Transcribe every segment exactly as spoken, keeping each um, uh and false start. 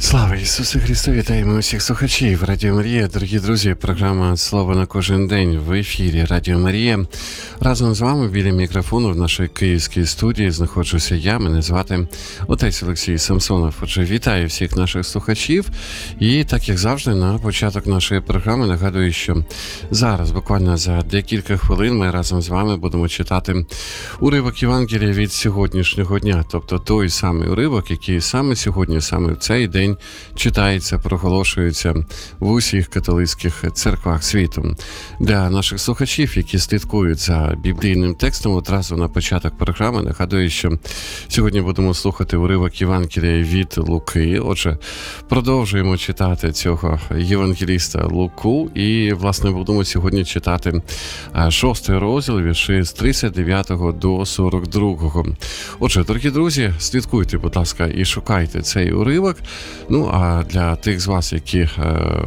Слава Ісусу Христу! Вітаємо усіх слухачів Радіо Марія. Дорогі друзі, програма «Слово на кожен день» в ефірі Радіо Марія. Разом з вами біля мікрофону в нашій київській студії знаходжуся я, мене звати отець Олексій Самсонов. Отже, вітаю всіх наших слухачів. І так, як завжди, на початок нашої програми нагадую, що зараз, буквально за декілька хвилин, ми разом з вами будемо читати уривок Євангелія від сьогоднішнього дня. Тобто той самий уривок, який саме сьогодні, саме в цей день читається, проголошується в усіх католицьких церквах світу. Для наших слухачів, які слідкують за біблійним текстом, одразу на початок програми нагадую, що сьогодні будемо слухати уривок Євангелія від Луки. Отже, продовжуємо читати цього євангеліста Луку і, власне, будемо сьогодні читати шостий розділ, вірші з тридцять дев'ятого до сорок другого. Отже, дорогі друзі, слідкуйте, будь ласка, і шукайте цей уривок. Ну, а для тих з вас, які е,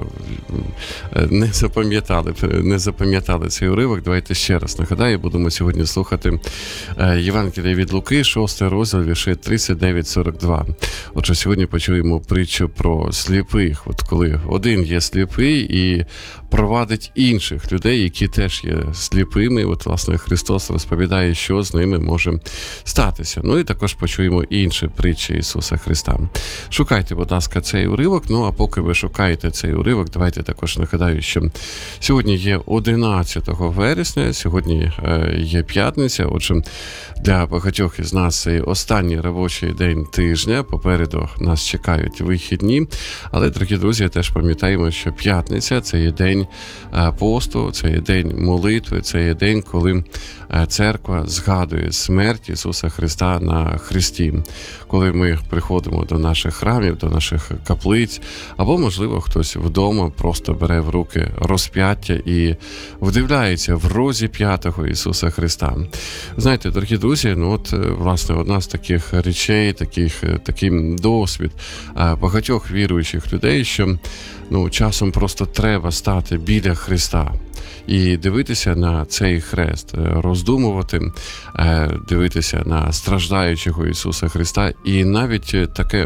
не запам'ятали, не запам'ятали цей уривок, давайте ще раз нагадаю, будемо сьогодні слухати е, Євангелія від Луки, шостий розділ, вірші тридцять дев'ять сорок два. Отже, сьогодні почуємо притчу про сліпих. От коли один є сліпий і провадить інших людей, які теж є сліпими, от, власне, Христос розповідає, що з ними може статися. Ну, і також почуємо інші притчі Ісуса Христа. Шукайте, будь ласка, цей уривок. Ну, а поки ви шукаєте цей уривок, давайте також нагадаю, що сьогодні є одинадцятого вересня, сьогодні е, є п'ятниця. Отже, для багатьох із нас це останній робочий день тижня. Попереду нас чекають вихідні. Але, дорогі друзі, теж пам'ятаємо, що п'ятниця – це є день е, посту, це є день молитви, це є день, коли е, церква згадує смерть Ісуса Христа на хресті. Коли ми приходимо до наших храмів, до наших каплиць, або, можливо, хтось вдома просто бере в руки розп'яття і вдивляється в розіп'ятого Ісуса Христа. Знаєте, дорогі друзі, ну от, власне, одна з таких речей, таких, такий досвід багатьох віруючих людей, що, ну, часом просто треба стати біля Христа і дивитися на цей хрест, роздумувати, дивитися на страждаючого Ісуса Христа, і навіть таке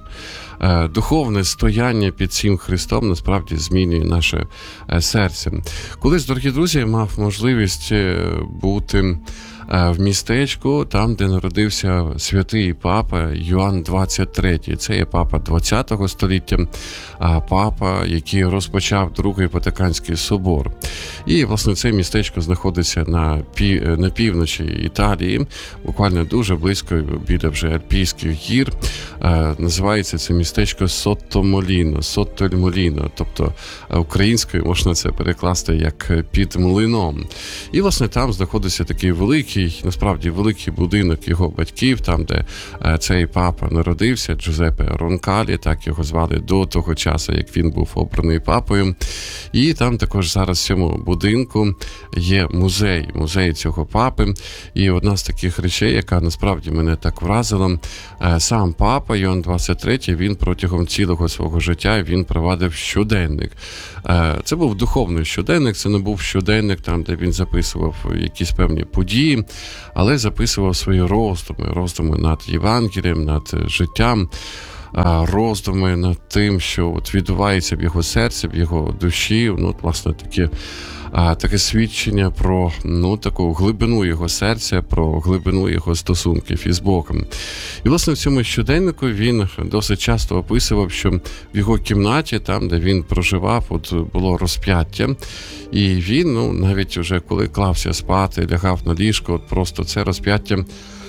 духовне стояння під цим Христом насправді змінює наше серце. Колись, дорогі друзі, я мав можливість бути в містечку, там, де народився святий папа Йоанн двадцять третій. Це є папа двадцятого століття, папа, який розпочав Другий Ватиканський собор. І, власне, це містечко знаходиться на, пів... на півночі Італії, буквально дуже близько біля вже Альпійських гір. Називається це містечко Соттомоліно, Соттольмоліно, тобто українською можна це перекласти як «під млином». І, власне, там знаходиться такий великий, насправді великий будинок його батьків, там, де цей папа народився, Джузеппе Ронкалі, так його звали до того часу, як він був обраний папою. І там також зараз в цьому будинку є музей, музей цього папи. І одна з таких речей, яка насправді мене так вразила, сам папа Йоанн двадцять третій, він протягом цілого свого життя, він провадив щоденник. Це був духовний щоденник, це не був щоденник, там, де він записував якісь певні події, але записував свої роздуми, роздуми над Євангелієм, над життям, роздуми над тим, що от відбувається в його серці, в його душі. Ну, от, власне, таке, таке свідчення про, ну, таку глибину його серця, про глибину його стосунків із Богом. І, власне, в цьому щоденнику він досить часто описував, що в його кімнаті, там, де він проживав, от було розп'яття. І він, ну, навіть вже коли клався спати, лягав на ліжко, от просто це розп'яття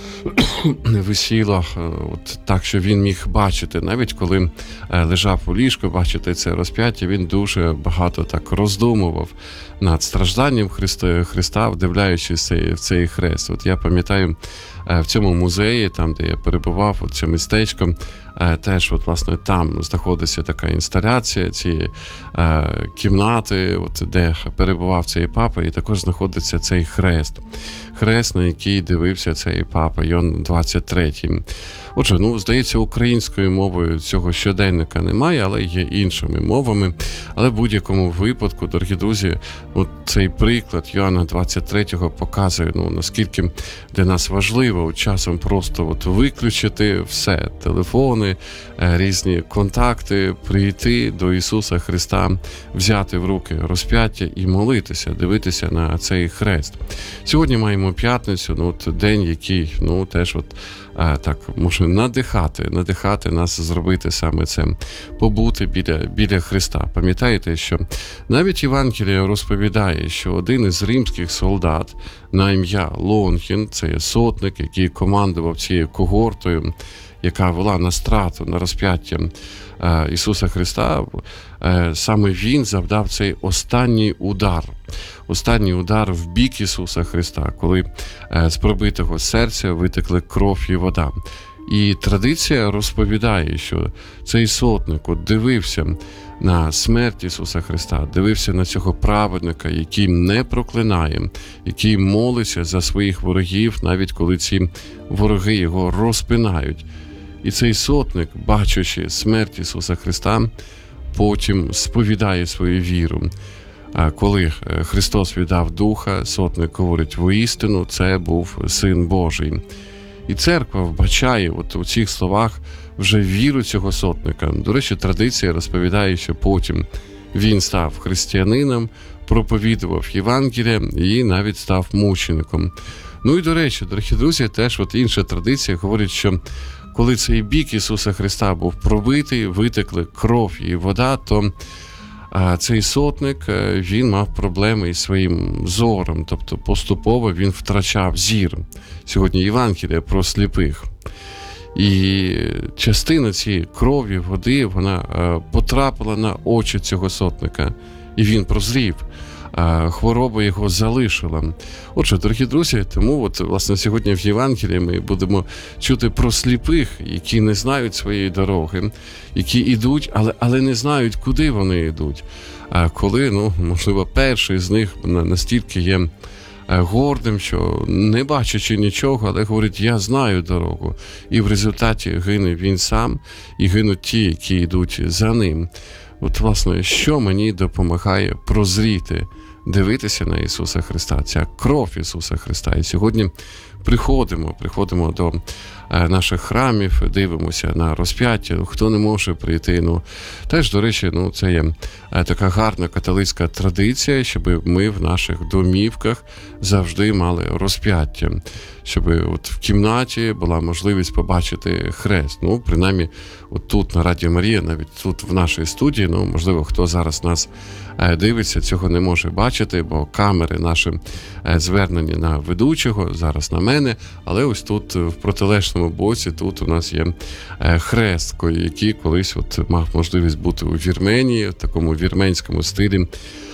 висіло от так, що він міг бачити. Навіть коли лежав у ліжку, бачити це розп'яття, він дуже багато так роздумував над стражданням Христа, Христа, вдивляючись в цей хрест. От я пам'ятаю, в цьому музеї, там, де я перебував, от це містечко, теж, от, власне, там знаходиться така інсталяція, ці е, кімнати, от, де перебував цей папа, і також знаходиться цей хрест. Хрест, на який дивився цей папа Йоанн двадцять третій. Отже, ну, здається, українською мовою цього щоденника немає, але є іншими мовами. Але в будь-якому випадку, дорогі друзі, ну, цей приклад Йоанна двадцять третього показує, ну, наскільки для нас важливо часом просто от виключити все, телефони, різні контакти, прийти до Ісуса Христа, взяти в руки розп'яття і молитися, дивитися на цей хрест. Сьогодні маємо п'ятницю, ну, от день, який, ну, теж от а, так може надихати, надихати нас зробити саме це, побути біля, біля Христа. Пам'ятаєте, що навіть Євангеліє розповідає, що один із римських солдат на ім'я Лонгін, це є сотник, який командував цією когортою, яка вела на страту, на розп'яття е, Ісуса Христа, е, саме він завдав цей останній удар. Останній удар в бік Ісуса Христа, коли е, з пробитого серця витекли кров і вода. І традиція розповідає, що цей сотник от дивився на смерть Ісуса Христа, дивився на цього праведника, який не проклинає, який молиться за своїх ворогів, навіть коли ці вороги його розпинають. І цей сотник, бачачи смерть Ісуса Христа, потім сповідає свою віру. А коли Христос віддав Духа, сотник говорить: воістину, це був Син Божий. І церква вбачає от у цих словах вже віру цього сотника. До речі, традиція розповідає, що потім він став християнином, проповідував Євангеліє і навіть став мучеником. Ну і, до речі, дорогі друзі, теж от інша традиція говорить, що коли цей бік Ісуса Христа був пробитий, витекли кров і вода, то а, цей сотник, він мав проблеми із своїм зором, тобто поступово він втрачав зір. Сьогодні Євангеліє про сліпих. І частина цієї крові, води, вона а, потрапила на очі цього сотника, і він прозрів. Хвороба його залишила. Отже, дорогі друзі, тому от, власне, сьогодні в Євангелії ми будемо чути про сліпих, які не знають своєї дороги, які йдуть, але, але не знають, куди вони йдуть. А коли, ну, можливо, перший з них настільки є гордим, що не бачачи нічого, але говорить: я знаю дорогу. І в результаті гине він сам, і гинуть ті, які йдуть за ним. От, власне, що мені допомагає прозріти, дивитися на Ісуса Христа, ця кров Ісуса Христа. І сьогодні приходимо, приходимо до е, наших храмів, дивимося на розп'яття. Хто не може прийти, ну, теж, до речі, ну, це є е, така гарна католицька традиція, щоб ми в наших домівках завжди мали розп'яття, щоб от в кімнаті була можливість побачити хрест. Ну, принаймні, от тут на Радіо Марія, навіть тут в нашій студії, ну, можливо, хто зараз нас е, дивиться, цього не може бачити, бо камери наші е, звернені на ведучого, зараз на мене, але ось тут в протилежному боці, тут у нас є е, хрест, який колись от мав можливість бути у Вірменії, в такому вірменському стилі,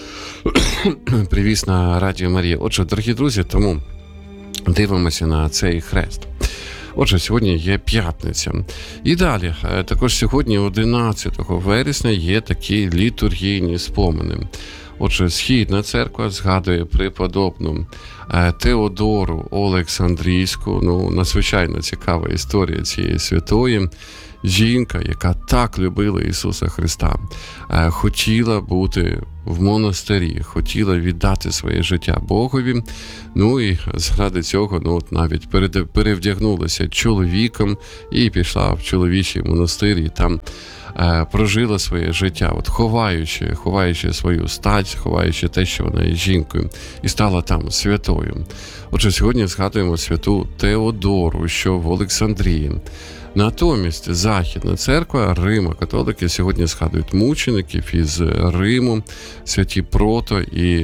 привіз на Радіо Марія. Отже, дорогі друзі, тому дивимося на цей хрест. Отже, сьогодні є п'ятниця. І далі, також сьогодні, одинадцятого вересня, є такі літургійні спомини. Отже, Східна церква згадує преподобну Теодору Олександрійську. Ну, надзвичайно цікава історія цієї святої. Жінка, яка так любила Ісуса Христа, хотіла бути в монастирі, хотіла віддати своє життя Богові, ну і заради цього, ну, от навіть перевдягнулася чоловіком і пішла в чоловічий монастир, і там е, прожила своє життя, от ховаючи, ховаючи свою стать, ховаючи те, що вона є жінкою, і стала там святою. Отже, сьогодні згадуємо святу Теодору, що в Олександрії. Натомість Західна церква, Римо-католики сьогодні згадують мучеників із Риму, святі Прото і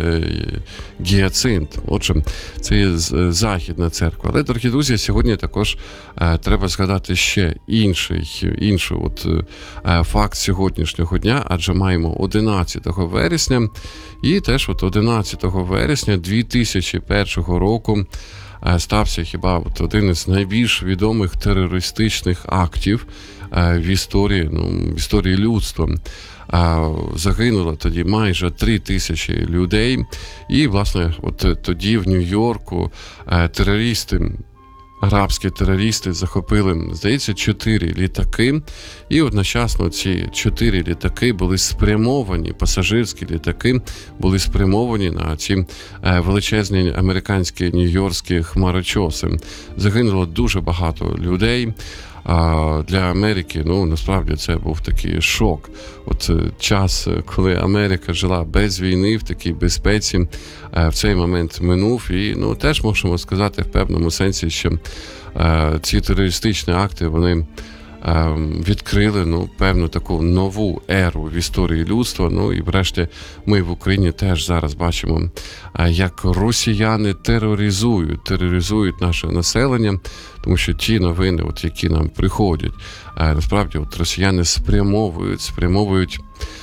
Гіацинт. Отже, це є Західна церква. Але, дорогі друзі, сьогодні також е, треба згадати ще інший, інший от, е, факт сьогоднішнього дня, адже маємо одинадцятого вересня, і теж от одинадцятого вересня дві тисячі першого року стався хіба от один із найбільш відомих терористичних актів в історії, ну, в історії людства. Загинуло тоді майже три тисячі людей. І, власне, от тоді в Нью-Йорку терористи арабські терористи захопили, здається, чотири літаки, і одночасно ці чотири літаки були спрямовані, пасажирські літаки були спрямовані на ці величезні американські нью-йоркські хмарочоси. Загинуло дуже багато людей. А для Америки, ну, насправді, це був такий шок. От час, коли Америка жила без війни, в такій безпеці, в цей момент минув. І, ну, теж можемо сказати в певному сенсі, що ці терористичні акти, вони відкрили, ну, певну таку нову еру в історії людства. Ну, і врешті ми в Україні теж зараз бачимо, як росіяни тероризують, тероризують наше населення, тому що ті новини, от, які нам приходять, насправді, от, росіяни спрямовують, спрямовують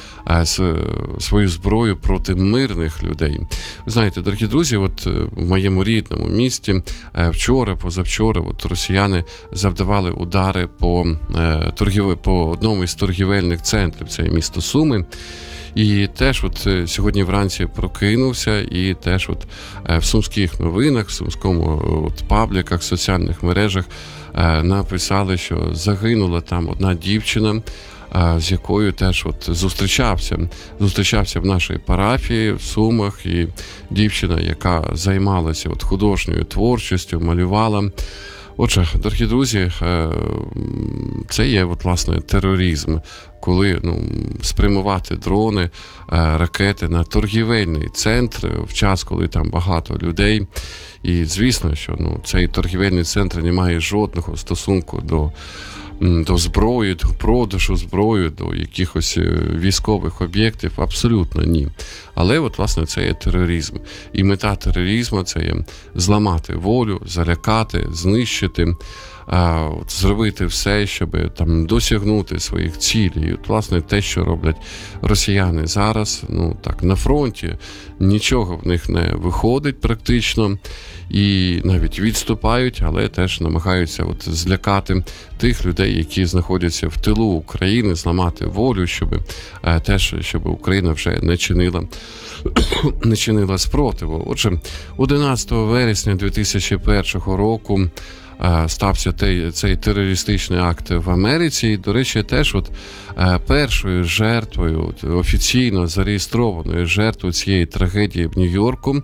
свою зброю проти мирних людей. Ви знаєте, дорогі друзі, от в моєму рідному місті вчора, позавчора, от росіяни завдавали удари по, торгів... по одному із торгівельних центрів, це місто Суми. І теж от сьогодні вранці прокинувся, і теж от в сумських новинах, в сумському от пабліках, соціальних мережах написали, що загинула там одна дівчина, з якою теж от зустрічався. Зустрічався в нашій парафії в Сумах, і дівчина, яка займалася от художньою творчістю, малювала. Отже, дорогі друзі, це є, от, власне, тероризм, коли, ну, спрямувати дрони, ракети на торгівельний центр в час, коли там багато людей. І, звісно, що, ну, цей торгівельний центр не має жодного стосунку до до зброї, до продажу зброї, до якихось військових об'єктів, абсолютно ні. Але, от, власне, це є тероризм. І мета тероризму – це є зламати волю, залякати, знищити, а, от, зробити все, щоб там досягнути своїх цілей. І, от, власне, те, що роблять росіяни зараз, ну, так, на фронті, нічого в них не виходить практично, і навіть відступають, але теж намагаються от злякати тих людей, які знаходяться в тилу України, зламати волю, щоб теж, щоб Україна вже не чинила, не чинила спротиву. Отже, одинадцятого вересня дві тисячі першого року стався той, цей терористичний акт в Америці. І, до речі, теж от першою жертвою, от, офіційно зареєстрованою жертвою цієї трагедії в Нью-Йорку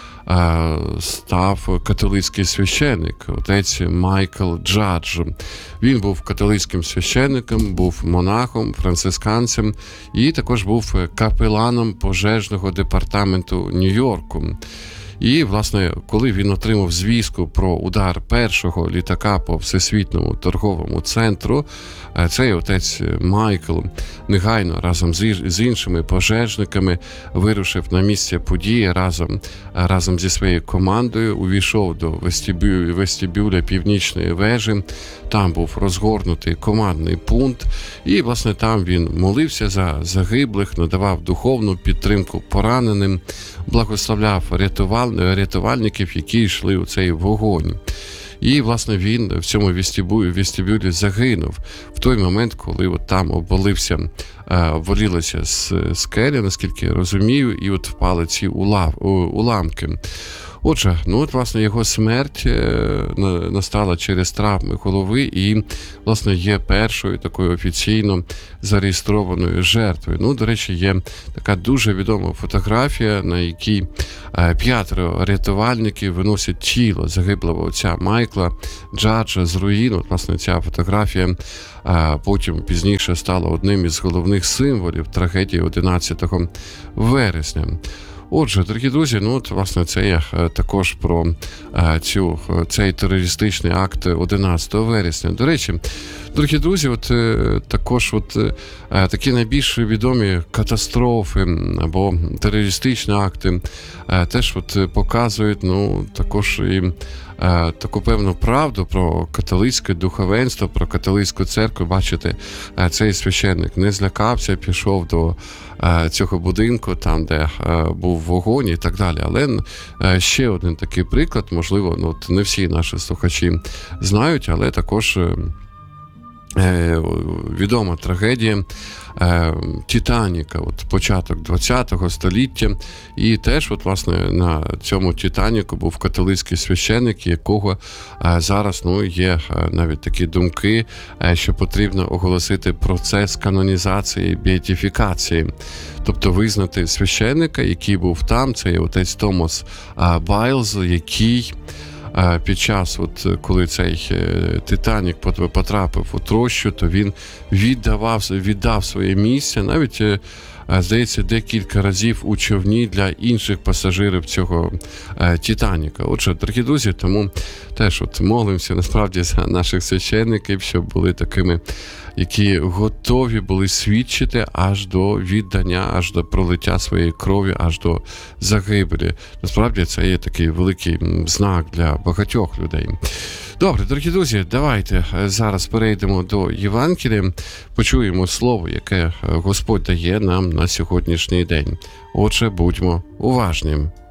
став католицький священник, отець Майкл Джадж. Він був католицьким священником, був монахом, францисканцем і також був капеланом пожежного департаменту Нью-Йорку. І, власне, коли він отримав звістку про удар першого літака по Всесвітньому торговому центру, цей отець Майкл негайно разом з іншими пожежниками вирушив на місце події, разом, разом зі своєю командою увійшов до вестибю, вестибюля Північної вежі. Там був розгорнутий командний пункт, і, власне, там він молився за загиблих, надавав духовну підтримку пораненим, благословляв рятувальників, які йшли у цей вогонь. І, власне, він в цьому вестибюлі, вестибюлі загинув в той момент, коли от там обвалився, обвалилася скеля, наскільки я розумію, і от впали ці улав, уламки. Отже, ну от, власне, його смерть настала через травми голови і, власне, є першою такою офіційно зареєстрованою жертвою. Ну, до речі, є така дуже відома фотографія, на якій п'ятеро рятувальників виносять тіло загиблого отця Майкла Джаджа з руїн. От, власне, ця фотографія потім пізніше стала одним із головних символів трагедії одинадцятого вересня. Отже, дорогі друзі, ну от, власне, це я також про цю, цей терористичний акт одинадцятого вересня. До речі, дорогі друзі, от також от такі найбільш відомі катастрофи або терористичні акти теж от показують, ну, також і таку певну правду про католицьке духовенство, про католицьку церкву. Бачите, цей священник не злякався, пішов до цього будинку, там, де був вогонь і так далі. Але ще один такий приклад, можливо, ну, от не всі наші слухачі знають, але також відома трагедія Титаніка, от початок ХХ століття, і теж от, власне, на цьому Титаніку був католицький священик, якого зараз, ну, є навіть такі думки, що потрібно оголосити процес канонізації, беатифікації, тобто визнати священика, який був там, це є отець Томас Байлз, який під час, от, коли цей Титанік потрапив у трощу, то він віддавав, віддав своє місце, навіть, здається, декілька разів у човні для інших пасажирів цього Титаніка. Отже, дорогі друзі, тому теж от молимося насправді за наших священників, щоб були такими, які готові були свідчити аж до віддання, аж до пролиття своєї крові, аж до загибелі. Насправді це є такий великий знак для багатьох людей. Добре, дорогі друзі, давайте зараз перейдемо до Євангелія, почуємо слово, яке Господь дає нам на сьогоднішній день. Отже, будьмо уважні.